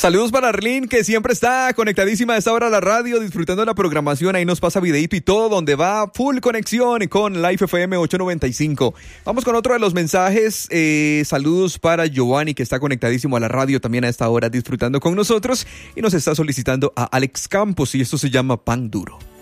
Saludos para Arlene, que siempre está conectadísima a esta hora a la radio, disfrutando de la programación. Ahí nos pasa videito y todo, donde va full conexión con Life FM 895. Vamos con otro de los mensajes. Saludos para Giovanni, que está conectadísimo a la radio también a esta hora, disfrutando con nosotros. Y nos está solicitando a Alex Campos, y esto se llama Pan Duro.